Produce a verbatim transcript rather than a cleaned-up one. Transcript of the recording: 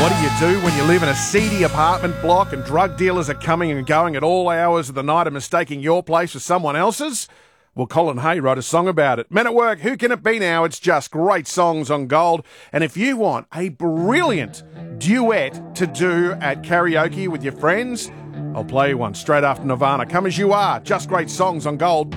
What do you do when you live in a seedy apartment block and drug dealers are coming and going at all hours of the night and mistaking your place for someone else's? Well, Colin Hay wrote a song about it. Men at Work, who can it be now? It's just great songs on Gold. And if you want a brilliant duet to do at karaoke with your friends, I'll play you one straight after Nirvana. Come as you are, just great songs on Gold.